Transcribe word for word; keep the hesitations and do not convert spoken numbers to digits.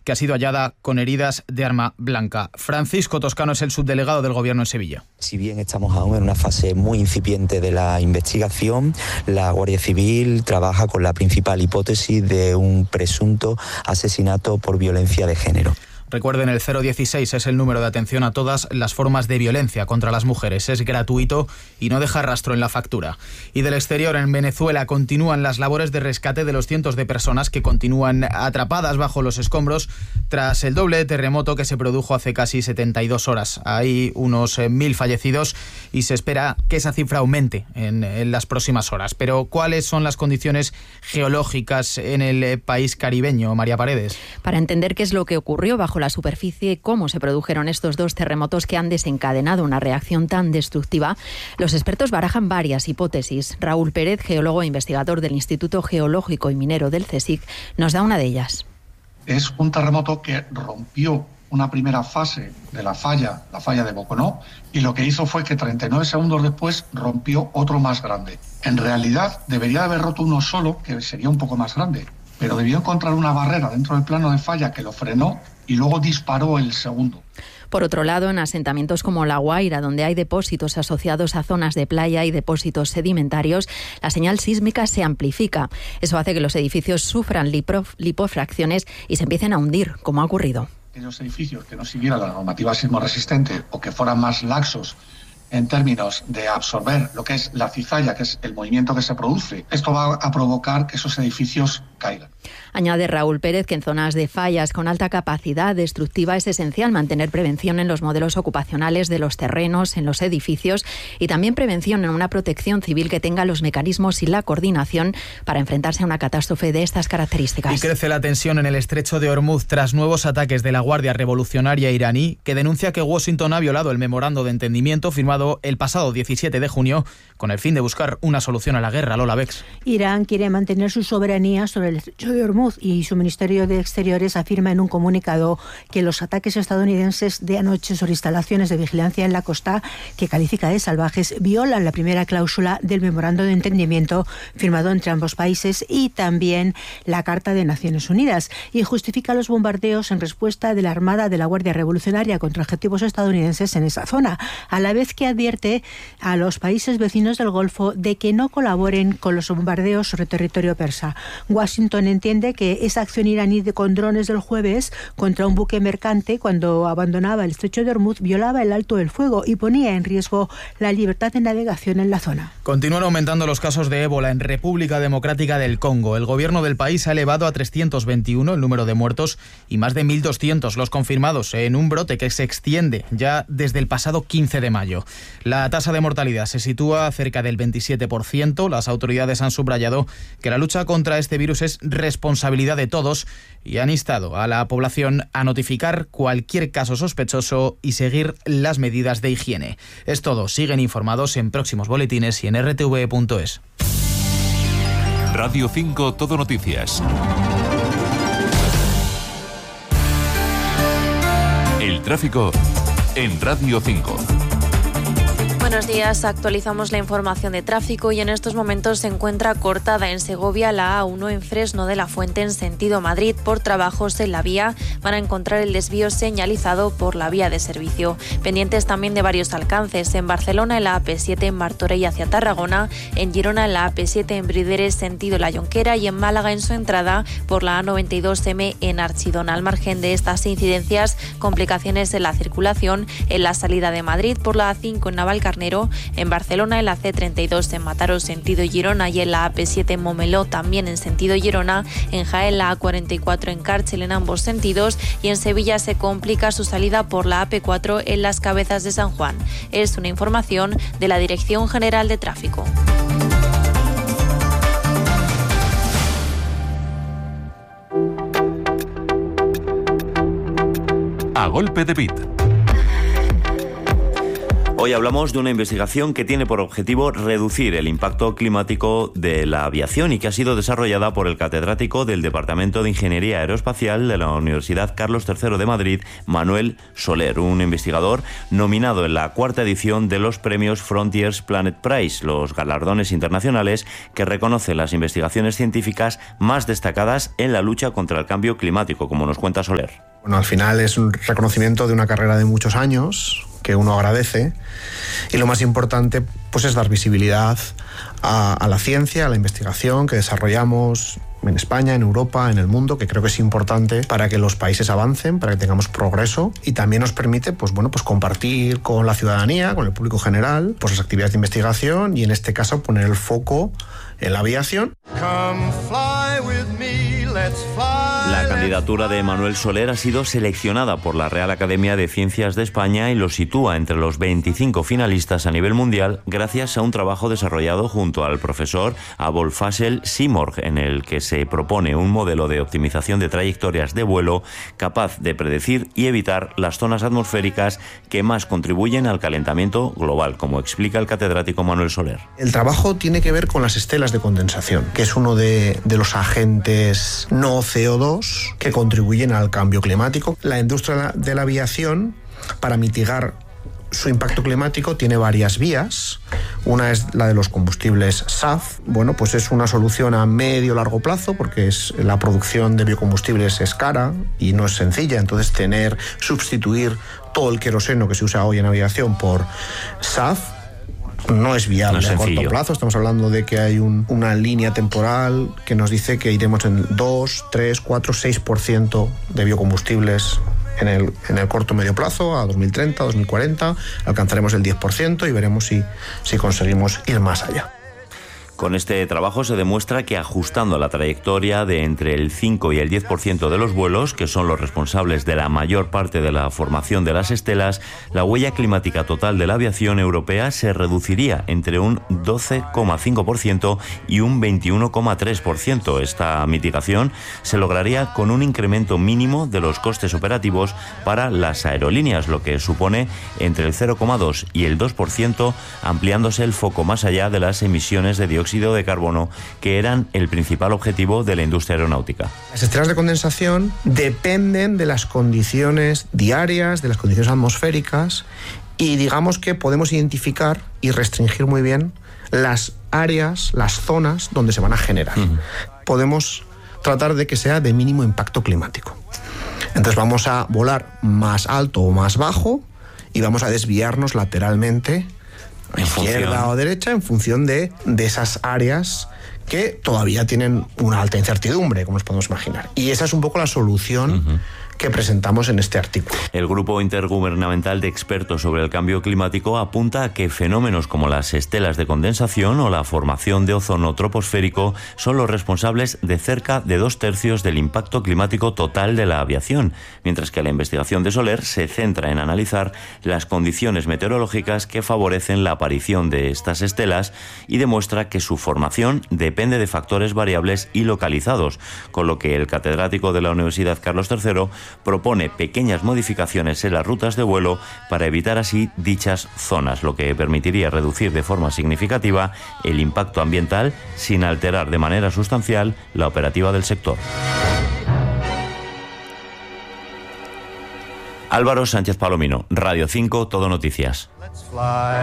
que ha sido hallada con heridas de arma blanca. Francisco Toscano es el subdelegado del Gobierno en Sevilla. Si bien estamos aún en una fase muy incipiente de la investigación, la Guardia Civil trabaja con la principal hipótesis de un presunto asesinato por violencia de género. Recuerden, el cero dieciséis es el número de atención a todas las formas de violencia contra las mujeres. Es gratuito y no deja rastro en la factura. Y del exterior, en Venezuela, continúan las labores de rescate de los cientos de personas que continúan atrapadas bajo los escombros tras el doble terremoto que se produjo hace casi setenta y dos horas. Hay unos eh, mil fallecidos y se espera que esa cifra aumente en, en las próximas horas. Pero, ¿cuáles son las condiciones geológicas en el eh, país caribeño, María Paredes? Para entender qué es lo que ocurrió bajo la superficie, cómo se produjeron estos dos terremotos que han desencadenado una reacción tan destructiva, los expertos barajan varias hipótesis. Raúl Pérez, geólogo e investigador del Instituto Geológico y Minero del CSIC, nos da una de ellas. Es un terremoto que rompió una primera fase de la falla, la falla de Boconó, y lo que hizo fue que treinta y nueve segundos después rompió otro más grande. En realidad debería haber roto uno solo, que sería un poco más grande, pero debió encontrar una barrera dentro del plano de falla que lo frenó y luego disparó el segundo. Por otro lado, en asentamientos como La Guaira, donde hay depósitos asociados a zonas de playa y depósitos sedimentarios, la señal sísmica se amplifica. Eso hace que los edificios sufran lipof- lipofracciones y se empiecen a hundir, como ha ocurrido. Aquellos edificios que no siguieran la normativa sismorresistente o que fueran más laxos en términos de absorber lo que es la cizalla, que es el movimiento que se produce, esto va a provocar que esos edificios caigan. Añade Raúl Pérez que en zonas de fallas con alta capacidad destructiva es esencial mantener prevención en los modelos ocupacionales de los terrenos, en los edificios, y también prevención en una protección civil que tenga los mecanismos y la coordinación para enfrentarse a una catástrofe de estas características. Y crece la tensión en el estrecho de Hormuz tras nuevos ataques de la Guardia Revolucionaria iraní, que denuncia que Washington ha violado el memorando de entendimiento firmado el pasado diecisiete de junio con el fin de buscar una solución a la guerra. Lola Bex. Irán quiere mantener su soberanía sobre el estrecho de Hormuz y su Ministerio de Exteriores afirma en un comunicado que los ataques estadounidenses de anoche sobre instalaciones de vigilancia en la costa, que califica de salvajes, violan la primera cláusula del memorando de entendimiento firmado entre ambos países y también la Carta de Naciones Unidas, y justifica los bombardeos en respuesta de la Armada de la Guardia Revolucionaria contra objetivos estadounidenses en esa zona, a la vez que advierte a los países vecinos del Golfo de que no colaboren con los bombardeos sobre territorio persa. Washington entiende que esa acción iraní de con drones del jueves contra un buque mercante cuando abandonaba el estrecho de Hormuz violaba el alto del fuego y ponía en riesgo la libertad de navegación en la zona. Continúan aumentando los casos de ébola en República Democrática del Congo. El gobierno del país ha elevado a trescientos veintiuno el número de muertos y más de mil doscientos los confirmados en un brote que se extiende ya desde el pasado quince de mayo. La tasa de mortalidad se sitúa cerca del veintisiete por ciento. Las autoridades han subrayado que la lucha contra este virus es responsabilidad de todos y han instado a la población a notificar cualquier caso sospechoso y seguir las medidas de higiene. Es todo. Siguen informados en próximos boletines y en r t v punto es. Radio cinco Todo Noticias. El tráfico en Radio cinco. Buenos días, actualizamos la información de tráfico y en estos momentos se encuentra cortada en Segovia la A uno en Fresno de la Fuente en sentido Madrid por trabajos en la vía. Van a encontrar el desvío señalizado por la vía de servicio. Pendientes también de varios alcances. En Barcelona en la A P siete en Martorell hacia Tarragona, en Girona en la A P siete en Brideres sentido La Jonquera y en Málaga en su entrada por la A noventa y dos eme en Archidona. Al margen de estas incidencias, complicaciones en la circulación en la salida de Madrid por la A cinco en Navalcarnero, en Barcelona en la ce treinta y dos en Mataró sentido Girona y en la A P siete en Momeló también en sentido Girona, en Jaén la A cuarenta y cuatro en Cárchel en ambos sentidos y en Sevilla se complica su salida por la A P cuatro en Las Cabezas de San Juan. Es una información de la Dirección General de Tráfico. A golpe de beat. Hoy hablamos de una investigación que tiene por objetivo reducir el impacto climático de la aviación y que ha sido desarrollada por el catedrático del Departamento de Ingeniería Aeroespacial de la Universidad Carlos tercero de Madrid, Manuel Soler, un investigador nominado en la cuarta edición de los premios Frontiers Planet Prize, los galardones internacionales que reconocen las investigaciones científicas más destacadas en la lucha contra el cambio climático, como nos cuenta Soler. Bueno, al final es un reconocimiento de una carrera de muchos años que uno agradece, y lo más importante pues es dar visibilidad a, a la ciencia, a la investigación que desarrollamos en España, en Europa, en el mundo, que creo que es importante para que los países avancen, para que tengamos progreso, y también nos permite pues bueno, pues compartir con la ciudadanía, con el público general, pues las actividades de investigación y en este caso poner el foco en la aviación. Come fly with me, let's fly. La candidatura de Manuel Soler ha sido seleccionada por la Real Academia de Ciencias de España y lo sitúa entre los veinticinco finalistas a nivel mundial gracias a un trabajo desarrollado junto al profesor Abolfasel Simorg, en el que se propone un modelo de optimización de trayectorias de vuelo capaz de predecir y evitar las zonas atmosféricas que más contribuyen al calentamiento global, como explica el catedrático Manuel Soler. El trabajo tiene que ver con las estelas de condensación, que es uno de, de los agentes no C O dos que contribuyen al cambio climático. La industria de la aviación, para mitigar su impacto climático, tiene varias vías. Una es la de los combustibles S A F. Bueno, pues es una solución a medio largo plazo, porque es, la producción de biocombustibles es cara y no es sencilla. Entonces, tener, sustituir todo el queroseno que se usa hoy en aviación por S A F no es viable no a corto plazo. Estamos hablando de que hay un, una línea temporal que nos dice que iremos en dos, tres, cuatro, seis por ciento de biocombustibles en el, en el corto medio plazo, a dos mil treinta, dos mil cuarenta, alcanzaremos el diez por ciento y veremos si, si conseguimos ir más allá. Con este trabajo se demuestra que ajustando la trayectoria de entre el cinco y el diez por ciento de los vuelos, que son los responsables de la mayor parte de la formación de las estelas, la huella climática total de la aviación europea se reduciría entre un doce coma cinco por ciento y un veintiuno coma tres por ciento. Esta mitigación se lograría con un incremento mínimo de los costes operativos para las aerolíneas, lo que supone entre el cero coma dos y el dos por ciento, ampliándose el foco más allá de las emisiones de dióxido de carbono, que eran el principal objetivo de la industria aeronáutica. Las estelas de condensación dependen de las condiciones diarias, de las condiciones atmosféricas, y digamos que podemos identificar y restringir muy bien las áreas, las zonas donde se van a generar. Uh-huh. Podemos tratar de que sea de mínimo impacto climático. Entonces vamos a volar más alto o más bajo y vamos a desviarnos lateralmente a izquierda o derecha en función de, de esas áreas que todavía tienen una alta incertidumbre, como nos podemos imaginar. Y esa es un poco la solución uh-huh. que presentamos en este artículo. El Grupo Intergubernamental de Expertos sobre el Cambio Climático apunta a que fenómenos como las estelas de condensación o la formación de ozono troposférico son los responsables de cerca de dos tercios del impacto climático total de la aviación, mientras que la investigación de Soler se centra en analizar las condiciones meteorológicas que favorecen la aparición de estas estelas y demuestra que su formación depende de factores variables y localizados, con lo que el catedrático de la Universidad Carlos tercero propone pequeñas modificaciones en las rutas de vuelo para evitar así dichas zonas, lo que permitiría reducir de forma significativa el impacto ambiental sin alterar de manera sustancial la operativa del sector. Álvaro Sánchez Palomino, Radio cinco, Todo Noticias.